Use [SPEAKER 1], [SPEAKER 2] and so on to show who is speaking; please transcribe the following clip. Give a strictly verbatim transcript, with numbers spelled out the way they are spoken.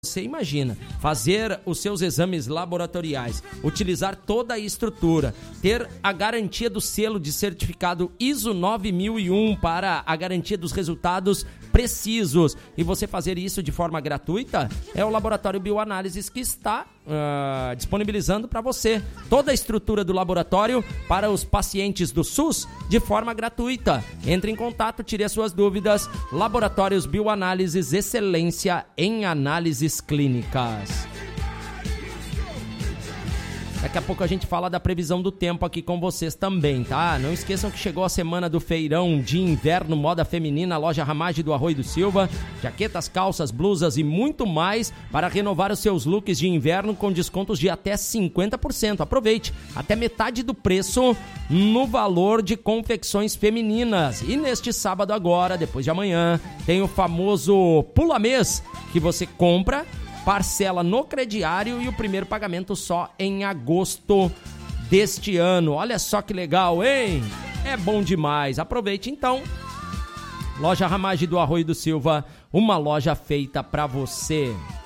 [SPEAKER 1] Você imagina fazer os seus exames laboratoriais, utilizar toda a estrutura, ter a garantia do selo de certificado I S O nove mil e um para a garantia dos resultados precisos e você fazer isso de forma gratuita, é o Laboratório Bioanálises que está uh, disponibilizando para você toda a estrutura do laboratório para os pacientes do SUS de forma gratuita. Entre em contato, tire as suas dúvidas. Laboratórios Bioanálises, excelência em análises clínicas. Daqui a pouco a gente fala da previsão do tempo aqui com vocês também, tá? Não esqueçam que chegou a semana do feirão de inverno moda feminina, loja Ramage do Arroio do Silva. Jaquetas, calças, blusas e muito mais para renovar os seus looks de inverno com descontos de até cinquenta por cento. Aproveite, até metade do preço no valor de confecções femininas. E neste sábado agora, depois de amanhã, tem o famoso pula-mês que você compra, parcela no crediário e o primeiro pagamento só em agosto deste ano. Olha só que legal, hein? É bom demais. Aproveite então. Loja Ramage do Arroio do Silva, uma loja feita pra você.